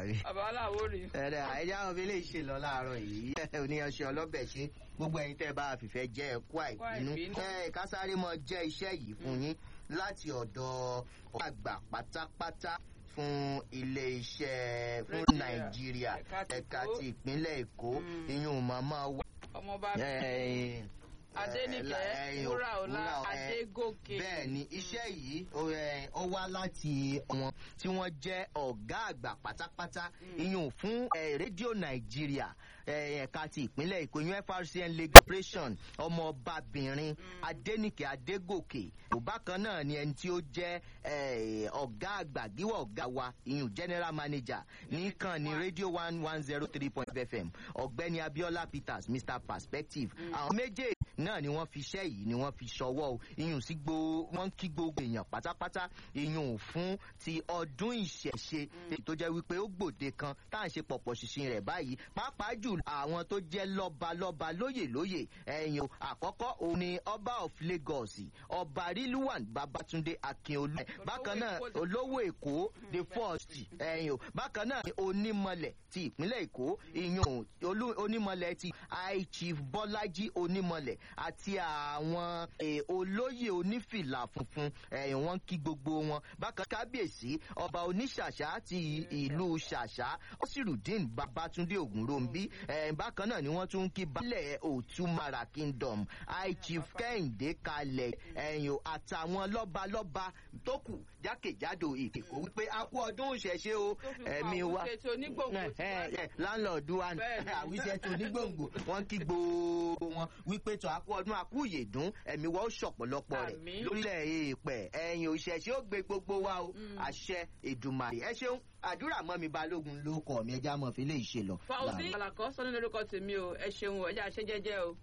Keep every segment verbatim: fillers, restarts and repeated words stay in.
jàre. bàbá aláwo rí. ẹ̀rẹ̀ àìjá àwọn fi lè ṣe lọ láàárọ̀ yìí oníyanṣẹ́ ọlọ́bẹ̀ ṣe gbogbo ẹ̀yin tẹ́ bá fìfẹ́ jẹ́ ẹ̀kú àìbínú ẹ̀ kásáré mọ́ jẹ́ iṣẹ́ yìí fún yín láti ọ̀dọ̀ àgbà pátápátá fún ilé iṣẹ́ fún nàìjíríà ẹ̀ka ti ìpínlẹ̀ èkó ìyún màmá wa. ọmọọba Adéníkẹ́ Wúràọlá Adégòkè. bẹ́ẹ̀ ni iṣẹ́ yìí ó wá láti wọn tí wọ́n jẹ́ ọ̀gá àgbà pátápátá ìyún fún rédíò nàìjíríà ẹ̀ka ti ìpínlẹ̀ èkó yún F R C N Legal Operation ọmọọbabìnrin Adéníkẹ́ Adégòkè. bákan náà ni ẹni tí ó jẹ́ ọ̀gá àgbà gíwọ̀ ọ̀gá wa ìyún general manager nìkan ní rédíò one one zero three point five F M ọ̀gbẹ́ni Abiola Peters Mister Perspective. àwọn méjèèjì náà ni wọ́n fi iṣẹ́ yìí ni wọ́n fi ṣọwọ́ o ìyún sí gbó wọ́n kí gbogbo èèyàn pátápátá ìyún fún ti ọdún ìṣẹ̀ṣe tó jẹ́ wípé ó gbòde kan tá à ń ṣe pọ̀pọ̀ ṣìnṣìn rẹ̀ báyìí pàápàá jù àwọn tó jẹ́ lọ́balọ́ba lóyè lóyè ẹ̀yìn o àkọ́kọ́ òun ni ọba of Lagos ọba Rilwan Babatunde Akínolú bákan náà olówó Èkó the first ẹ̀yìn o bákan náà ni onímọ̀lẹ̀ ti ìpínlẹ̀ Èkó ìyún onímọ̀lẹ̀ ti High Chief Bọ́lájí Onímọ̀lẹ̀ àti àwọn olóyè onífìlà funfun wọ́n kí gbogbo wọn bákan kábíyèsí ọba oníṣàṣà ti ìlú ṣàṣà Ọsírùdín Babátúndé Ògúnròmbí bákan náà ni wọ́n tún kí baálẹ̀ Òtúmara Kingdom High Chief Kẹ́hìndé Kalẹ̀ ẹ̀yìn àtàwọn lọ́balọ́ba tó kù jákèjádò Èkó wípé a kú ọdún ìṣẹ̀ṣe o ẹ̀mí wa láńlọ́ọ̀dù wa àwíṣẹ́ tó onígbòǹgbò wọ́n kí gbogbo wọn wípé tó a kú ọdún àkúyèdún ẹ̀mí wa ó ṣọ̀pọ̀lọpọ̀ rẹ̀ lórílẹ̀ èèpẹ̀ ẹ̀yìn òṣèṣe ó gbé gbogbo wa o àṣẹ Èdùmàrè ẹ ṣeun àdúrà mọ́ mi Balógun ló kọ̀ mí ẹja mọ́ fi lè ṣe lọ. Fauzi Alakọ sọ nínú orúkọ tèmi o ẹ ṣeun ẹja ṣe jẹ́jẹ́ o.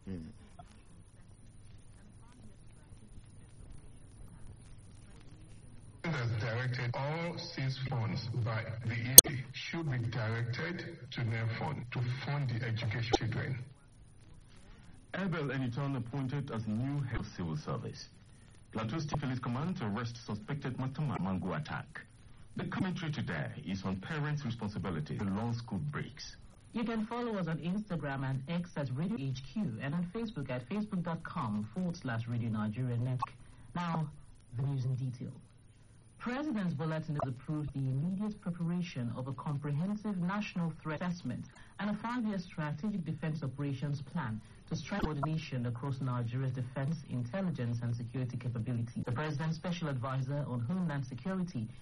Has directed all six funds by the E A should be directed to NEFON to fund the education of children. Abel Eniton appointed as new head of civil service. Plateau State Police Command to arrest suspected Matama Mango attack. The commentary today is on parents' responsibility for long school breaks. You can follow us on Instagram and X at Radio H Q and on Facebook at facebook.com forward slash Radio Nigeria Network. Now, the news in detail. President Bola Tinubu approved the immediate preparation of a comprehensive national threat assessment and a five-year strategic defense operations plan to strengthen coordination across Nigeria's defense, intelligence, and security capabilities. The President's special advisor on Homeland Security,